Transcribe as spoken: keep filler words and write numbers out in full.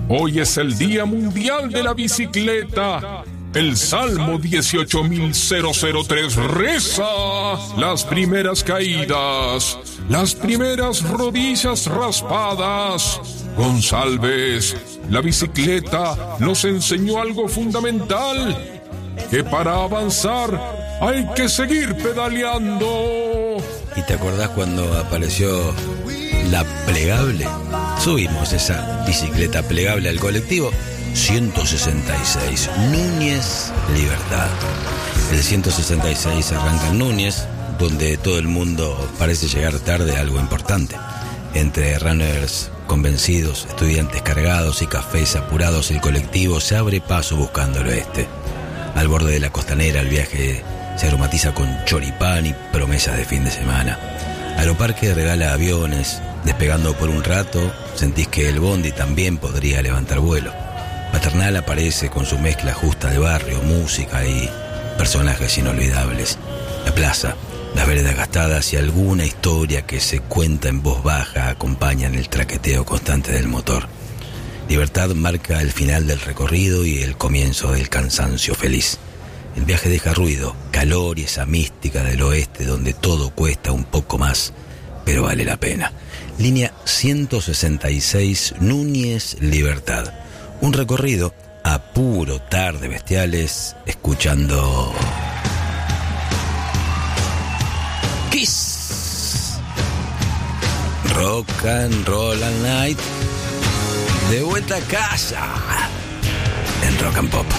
Hoy es el Día Mundial de la Bicicleta. El Salmo dieciocho mil tres reza: las primeras caídas, las primeras rodillas raspadas. González, la bicicleta nos enseñó algo fundamental, que para avanzar hay que seguir pedaleando. ¿Y te acordás cuando apareció la plegable? Subimos esa bicicleta plegable al colectivo ciento sesenta y seis, Núñez, Libertad. El ciento sesenta y seis arranca en Núñez, donde todo el mundo parece llegar tarde a algo importante. Entre runners convencidos, estudiantes cargados y cafés apurados, el colectivo se abre paso buscando el oeste. Al borde de la costanera, el viaje se aromatiza con choripán y promesas de fin de semana. Aeroparque regala aviones. Despegando por un rato, sentís que el bondi también podría levantar vuelo. Paternal aparece con su mezcla justa de barrio, música y personajes inolvidables. La plaza, las veredas gastadas y alguna historia que se cuenta en voz baja acompañan el traqueteo constante del motor. Libertad marca el final del recorrido y el comienzo del cansancio feliz. El viaje deja ruido, calor y esa mística del oeste donde todo cuesta un poco más, pero vale la pena. Línea ciento sesenta y seis, Núñez, Libertad. Un recorrido a puro tarde bestiales, escuchando Kiss. Rock and Roll all Night. De vuelta a casa en Rock and Pop.